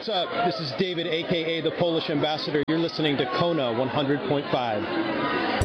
What's up? This is David, a.k.a. the Polish Ambassador. You're listening to Kona 100.5.